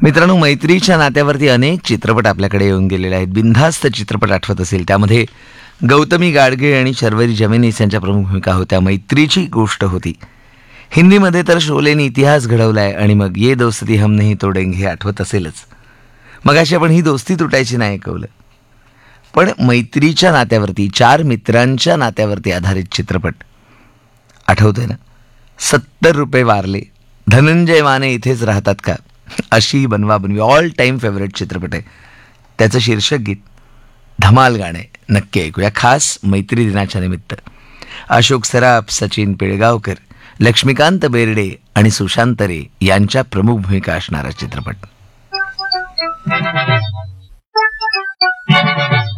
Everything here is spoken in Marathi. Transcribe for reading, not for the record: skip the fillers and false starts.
मित्रांनो, मैत्रीच्या नात्यावरती अनेक चित्रपट आपल्याकडे येऊन गेलेले आहेत. बिनधास्त चित्रपट आठवत असेल, त्यामध्ये गौतमी गाडगीळ आणि शर्वरी जमेनीस यांच्या प्रमुख भूमिका होत्या. मैत्रीची गोष्ट होती. हिंदीमध्ये तर शोलेने इतिहास घडवलाय. आणि मग ये दोस्ती हम नहीं तोडेंगे हे आठवत असेलच. मग अशी आपण ही दोस्ती तुटायची नाही ऐकवलं. पण मैत्रीच्या नात्यावरती, चार मित्रांच्या नात्यावरती आधारित चित्रपट आठवतोय ना? 70 रुपये वारले, धनंजय माने इथेच राहतात का, अशी बनवाबनवी ऑल टाईम फेवरेट चित्रपट आहे. त्याचं शीर्षक गीत धमाल गाणे नक्की ऐकूया, खास मैत्री दिनाच्या निमित्त. अशोक सराफ, सचिन पिळगावकर, लक्ष्मीकांत बेर्डे आणि सुशांत रे यांच्या प्रमुख भूमिका असणारा चित्रपट.